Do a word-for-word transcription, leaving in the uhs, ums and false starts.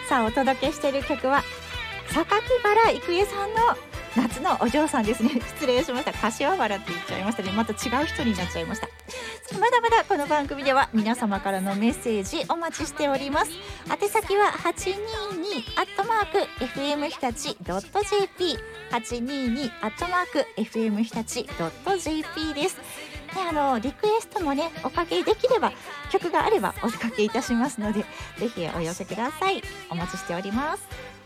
さあお届けしている曲は榊原郁恵さんの夏のお嬢さんですね。失礼しました。柏原って言っちゃいましたね。また違う人になっちゃいました。まだまだこの番組では皆様からのメッセージお待ちしております。宛先は はちにーに アットマーク エフエム 日立 ドット ジェーピー はちにーに アットマーク エフエム 日立 ドット ジェーピー です。であのリクエストもねおかけできれば曲があればおかけいたしますのでぜひお寄せください。お待ちしております。